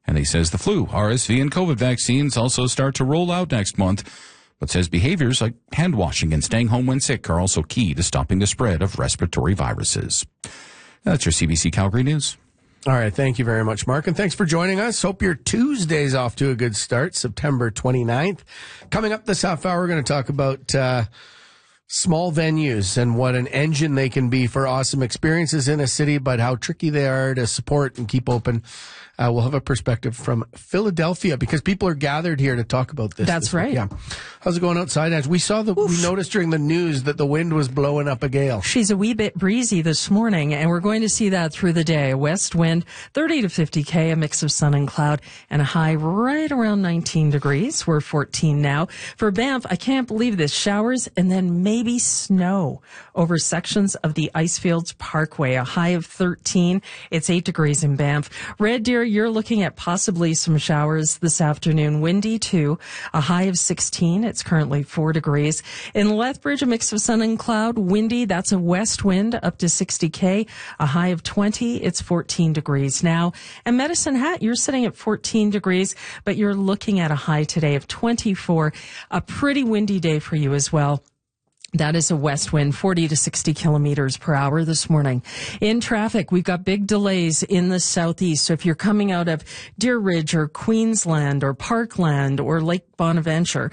And he says the flu, RSV, and COVID vaccines also start to roll out next month, but says behaviors like hand washing and staying home when sick are also key to stopping the spread of respiratory viruses. That's your CBC Calgary News. All right. Thank you very much, Mark. And thanks for joining us. Hope your Tuesday's off to a good start, September 29th. Coming up this half hour, we're going to talk about small venues and what an engine they can be for awesome experiences in a city, but how tricky they are to support and keep open. We'll have a perspective from Philadelphia because people are gathered here to talk about this. That's right. Yeah. How's it going outside, Ange? We noticed during the news that the wind was blowing up a gale. She's a wee bit breezy this morning, and we're going to see that through the day. A west wind, 30 to 50 K, a mix of sun and cloud, and a high right around 19 degrees. We're 14 now. For Banff, I can't believe this. Showers and then maybe snow over sections of the Icefields Parkway. A high of 13. It's 8 degrees in Banff. Red Deer, you're looking at possibly some showers this afternoon. Windy too. A high of 16. It's currently 4 degrees. In Lethbridge, a mix of sun and cloud. Windy. That's a west wind up to 60 K. A high of 20. It's 14 degrees now. And Medicine Hat, you're sitting at 14 degrees, but you're looking at a high today of 24. A pretty windy day for you as well. That is a west wind, 40 to 60 kilometers per hour this morning. In traffic, we've got big delays in the southeast. So if you're coming out of Deer Ridge or Queensland or Parkland or Lake Bonavista,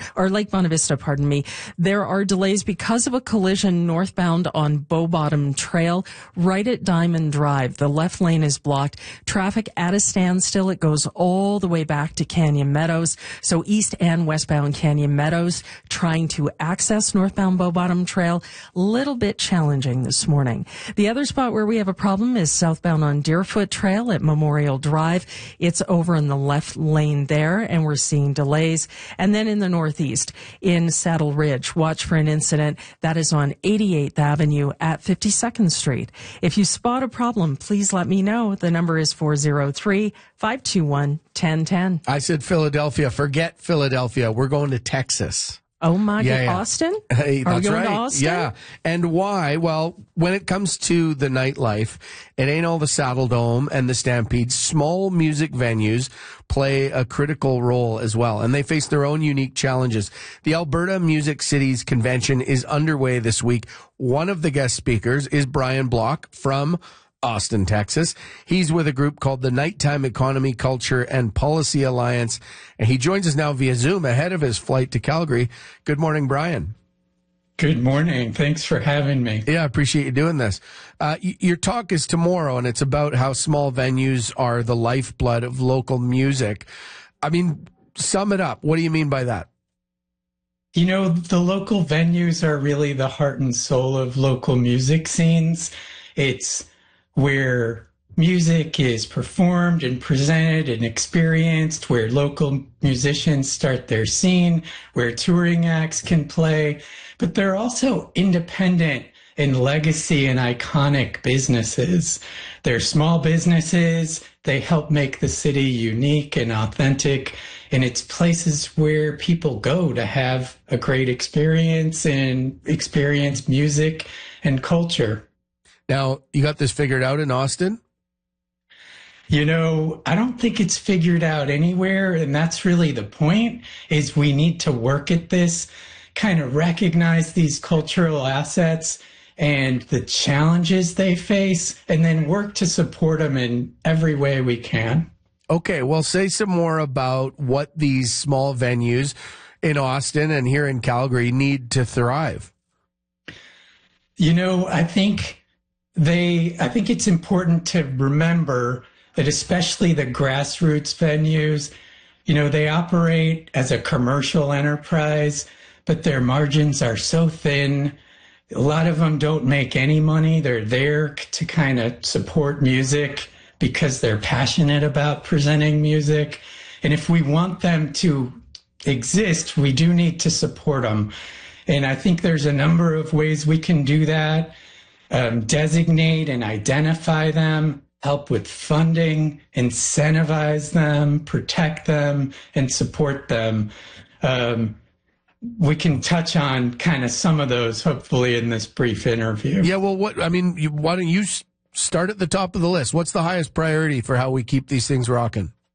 there are delays because of a collision northbound on Bow Bottom Trail right at Diamond Drive. The left lane is blocked. Traffic at a standstill. It goes all the way back to Canyon Meadows. So east and westbound Canyon Meadows trying to access northbound Bow Bottom Trail, little bit challenging this morning. The other spot where we have a problem is southbound on Deerfoot Trail at Memorial Drive. It's over in the left lane there, and we're seeing delays. And then in the northeast, in Saddle Ridge, watch for an incident that is on 88th Avenue at 52nd Street. If you spot a problem, please let me know. The number is 403-521-1010. I said Philadelphia. Forget Philadelphia. We're going to Texas. Oh my God, Austin? Hey, Are we that's going right. to Austin? Yeah. And why? Well, when it comes to the nightlife, it ain't all the Saddle Dome and the Stampede. Small music venues play a critical role as well, and they face their own unique challenges. The Alberta Music Cities Convention is underway this week. One of the guest speakers is Brian Block from Austin, Texas. He's with a group called the Nighttime Economy, Culture, and Policy Alliance, and he joins us now via Zoom ahead of his flight to Calgary. Good morning, Brian. Good morning. Thanks for having me. Yeah, I appreciate you doing this. Your talk is tomorrow, and it's about how small venues are the lifeblood of local music. I mean, sum it up. What do you mean by that? You know, the local venues are really the heart and soul of local music scenes. It's where music is performed and presented and experienced, where local musicians start their scene, where touring acts can play, but they're also independent and legacy and iconic businesses. They're small businesses. They help make the city unique and authentic, and it's places where people go to have a great experience and experience music and culture. Now, you got this figured out in Austin? You know, I don't think it's figured out anywhere, and that's really the point, is we need to work at this, kind of recognize these cultural assets and the challenges they face, and then work to support them in every way we can. Okay, well, say some more about what these small venues in Austin and here in Calgary need to thrive. You know, I think it's important to remember that especially the grassroots venues, you know, they operate as a commercial enterprise, but their margins are so thin. A lot of them don't make any money. They're there to kind of support music because they're passionate about presenting music. And if we want them to exist, we do need to support them. And I think there's a number of ways we can do that. Designate and identify them, help with funding, incentivize them, protect them, and support them. We can touch on kind of some of those, hopefully, in this brief interview. Yeah, well, why don't you start at the top of the list? What's the highest priority for how we keep these things rocking?